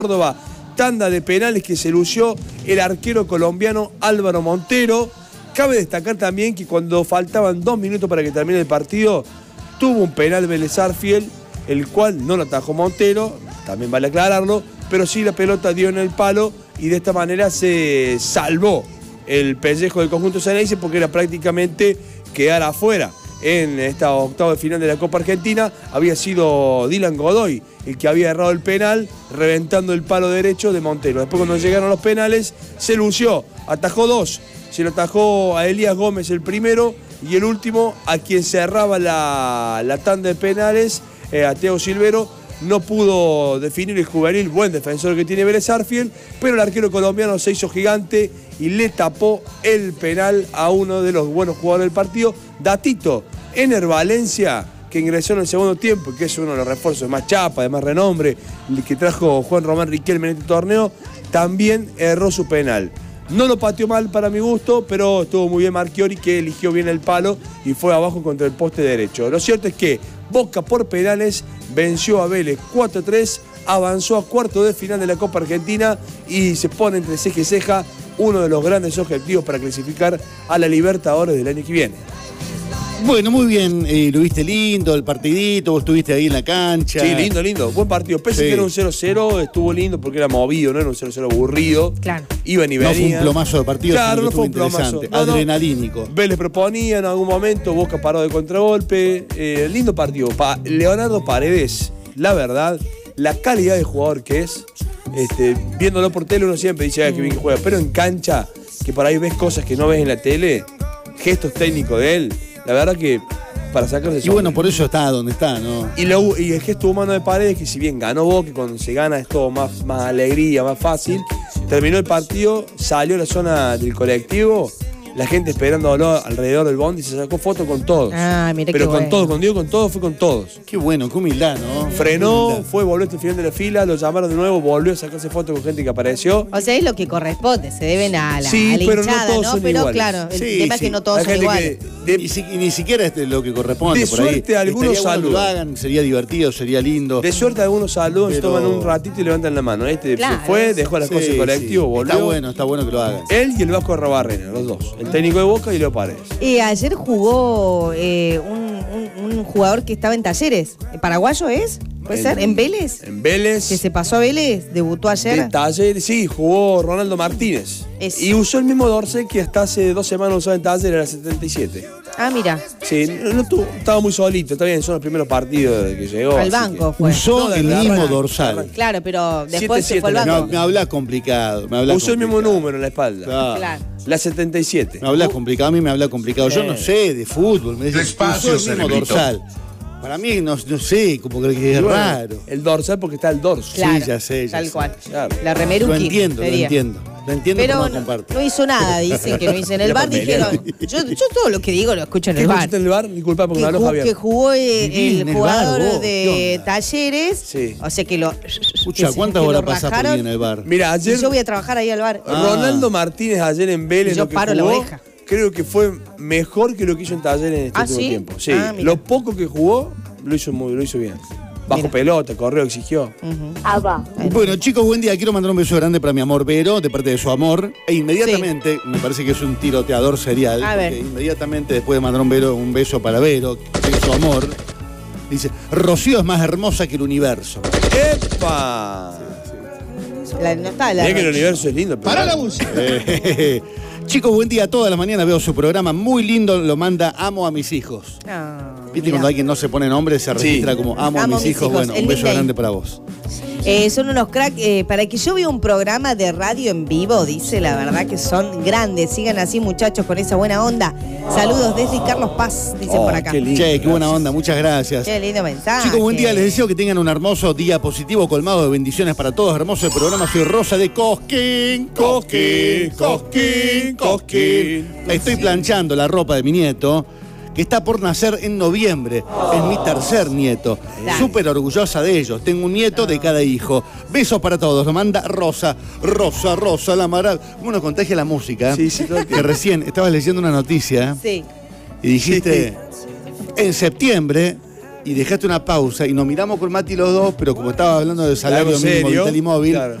Córdoba. Tanda de penales que se lució el arquero colombiano Álvaro Montero. Cabe destacar también que cuando faltaban 2 minutos para que termine el partido, tuvo un penal Vélez Sarsfield, el cual no lo atajó Montero, también vale aclararlo, pero sí la pelota dio en el palo y de esta manera se salvó el pellejo del conjunto Ceneice porque era prácticamente quedar afuera. En esta octava de final de la Copa Argentina había sido Dylan Godoy el que había errado el penal, reventando el palo derecho de Montero. Después cuando llegaron los penales, se lució, atajó 2. Se lo atajó a Elías Gómez el primero y el último a quien cerraba la tanda de penales, a Teo Silvero. No pudo definir el juvenil, buen defensor que tiene Vélez Sarsfield, pero el arquero colombiano se hizo gigante y le tapó el penal a uno de los buenos jugadores del partido. Datito, Ener Valencia, que ingresó en el segundo tiempo, que es uno de los refuerzos de más chapa, de más renombre, el que trajo Juan Román Riquelme en este torneo, también erró su penal. No lo pateó mal para mi gusto, pero estuvo muy bien Marchiori, que eligió bien el palo y fue abajo contra el poste derecho. Lo cierto es que Boca por penales venció a Vélez 4-3, avanzó a cuarto de final de la Copa Argentina y se pone entre ceja y ceja uno de los grandes objetivos para clasificar a la Libertadores del año que viene. Bueno, muy bien, lo viste lindo, el partidito, vos estuviste ahí en la cancha. Sí, lindo, buen partido. Pese que era un 0-0, estuvo lindo porque era movido, no era un 0-0 aburrido. Claro. Iban y venían. No fue un plomazo de partido, claro, sino que no fue un interesante, plomazo. adrenalínico. Vélez proponía en algún momento, Boca paró de contragolpe. Lindo partido. Leonardo Paredes, la verdad, la calidad de jugador que es, viéndolo por tele uno siempre dice que bien que juega, pero en cancha, que por ahí ves cosas que no ves en la tele, gestos técnicos de él, la verdad que para sacarse... Y bueno, por eso está donde está, ¿no? Y el gesto humano de Paredes, que si bien ganó Boca, que cuando se gana es todo más alegría, más fácil, terminó el partido, salió a la zona del colectivo, la gente esperándolo alrededor del bondi y se sacó foto con todos. Ah, mira. Pero qué con bueno. todos, cuando digo con todos, fue con todos. Qué bueno, qué humildad, ¿no? Frenó, volvió hasta el final de la fila, lo llamaron de nuevo, volvió a sacarse foto con gente que apareció. O sea, es lo que corresponde, se deben a la pero hinchada, no todos son Pero iguales. claro, el Sí, tema es que no todos Hay son gente iguales. Y ni siquiera es lo que corresponde. De por ahí. suerte algunos Estaría bueno que lo saludan. hagan, sería divertido, sería lindo. De suerte algunos saludan, se Pero- toman un ratito y levantan la mano. Claro. Se fue, dejó las cosas en colectivo, volvió. Está bueno que lo hagan. Él y el Vasco Arrobarrena, los dos. El técnico de Boca y Leo Paredes. Ayer jugó un jugador que estaba en Talleres. ¿Paraguayo es? ¿Puede ser? ¿En Vélez? En Vélez. Que se pasó a Vélez, debutó ayer. De Talleres, sí, jugó Ronaldo Martínez. Eso. Y usó el mismo dorsal que hasta hace 2 semanas usaba en Talleres, era 77. Ah, mira, Sí, estaba muy solito, está bien, son los primeros partidos desde que llegó. al así banco que- fue. Usó No, el de mismo arranque, dorsal. Claro, pero después se 7-7, fue al No, banco. me habla complicado. Usó el mismo número en la espalda. Claro. La 77. Me habla complicado, a mí me habla complicado. Yo no sé de fútbol. Me dice, Despacio, usó el mismo cerebrito. dorsal. Para mí, no sé, como que es Y bueno, raro. El dorsal porque está el dorso. Claro, Sí, ya sé. tal cual. Claro. La remeruki. Lo entiendo, sería. Lo entiendo, Pero no no, comparto. no hizo nada, dicen que no hizo en el La bar. papelera. Dijeron, yo todo lo que digo lo escucho en ¿Qué el bar. escuchaste en el bar? Disculpa porque Que, me habló Javier. que jugó Viví en el el jugador bar, vos, ¿qué de onda? Talleres. Sí. O sea que lo. Escucha, que ¿cuántas que horas lo pasás por rajaron. ahí en el bar? Mira, Y ayer yo voy a trabajar ahí al bar. Ronaldo Martínez ayer en Vélez Yo lo que paro la jugó, oreja. creo que fue mejor que lo que hizo en Talleres en este ¿Ah, último sí? tiempo. Sí, Ah, mira. lo poco que jugó lo hizo bien. Bajo Mira. pelota, corrió, exigió. Bueno, chicos, buen día. Quiero mandar un beso grande para mi amor Vero, de parte de su amor. E inmediatamente, me parece que es un tiroteador serial. A ver. Porque inmediatamente después de mandar un beso para Vero, que es su amor, dice, Rocío es más hermosa que el universo. ¡Epa! No está la. Mirá que el universo es lindo. Pero ¡Para la música! Chicos, buen día. Todas las mañanas veo su programa. Muy lindo, lo manda Amo a mis hijos. Ah, ¿Viste mira. cuando alguien no se pone nombre, se registra como Amo a mis hijos? Bueno, el un beso nickname. grande para vos. Son unos cracks. Para que yo vea un programa de radio en vivo, dice, la verdad que son grandes. Sigan así, muchachos, con esa buena onda. Saludos desde Carlos Paz, dice por acá. qué lindo. Che, qué buena onda. Muchas gracias. Qué lindo mensaje. Chicos, buen día. Les deseo que tengan un hermoso día positivo, colmado de bendiciones para todos. Hermoso el programa. Soy Rosa de Cosquín. Cosquín. Estoy planchando la ropa de mi nieto, que está por nacer en noviembre. Es mi tercer nieto. Dale. Súper orgullosa de ellos. Tengo un nieto de cada hijo. Besos para todos. Lo manda Rosa. Rosa, la maravilla. ¿Cómo nos contagia la música? Sí, todo el Que recién estabas leyendo una noticia Sí. y dijiste, en septiembre y dejaste una pausa y nos miramos con Mati los dos, pero como estaba hablando de salario Algo mínimo serio, vital y móvil, claro.